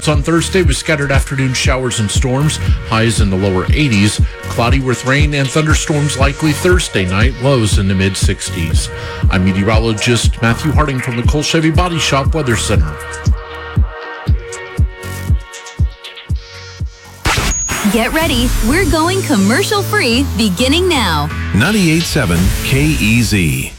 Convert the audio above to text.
clouds on Thursday with scattered afternoon showers and storms. Highs in the lower 80s. Cloudy with rain and thunderstorms likely Thursday night. Lows in the mid-60s. I'm meteorologist Matthew Harding from the Cole Chevy Body Shop Weather Center. Get ready. We're going commercial free beginning now. 98.7 KEZ.